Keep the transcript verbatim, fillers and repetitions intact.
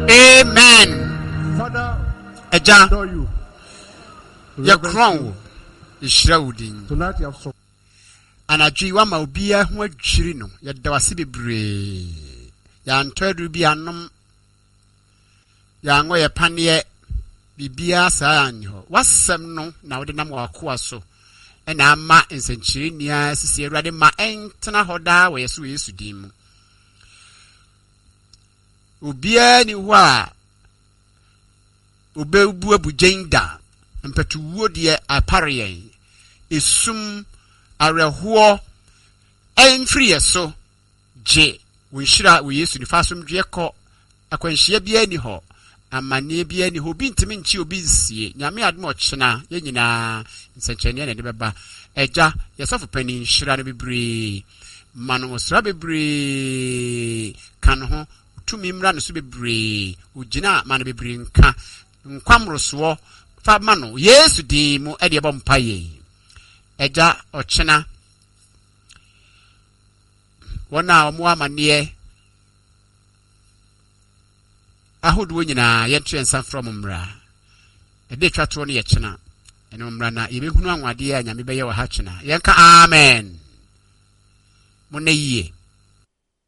Amen. Father, Eja, adore you. your crown is shrouding. Tonight you have so. And a G one will be a word chirino, yet there was a brave. Yan third will be a num. Young way a panier. Bibia Sanyo. What's some no now the number of Quaso. And I'm ma in century near Sissy ready my entana hoda where so used to dim. Ubia ni wa Ube Buabu Janda and Petu Woodie a parry. Is sum a rehuo and free so J. We should have we used to the fast from Jaco. A quenchia be any ho. Amani bi ani ho bi ntimi nchi obi nsie nyame admo chena ye nyina nsenchene ne de beba eja yesofu pani nhira ne bebre manu osra bebre kan ho tumi mra no so bebre ugina manu bebre nka nkwamroso fa manu yesu di mu e de bompa ye eja ochena wona omo amane ahodo nyina yɛtwe nsa from mra ede twato no yɛkyena eno mra na yebehunu anwade a nyame bɛyɛ wɔ ha kyena yɛnka amen mo na yie